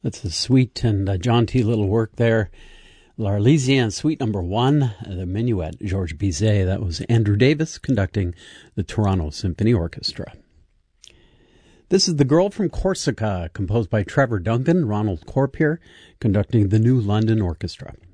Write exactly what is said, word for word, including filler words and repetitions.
That's a sweet and uh, jaunty little work there. L'Arlésienne Suite Number One, the Minuet, Georges Bizet. That was Andrew Davis conducting the Toronto Symphony Orchestra. This is The Girl from Corsica, composed by Trevor Duncan, Ronald Corp here, conducting the New London Orchestra.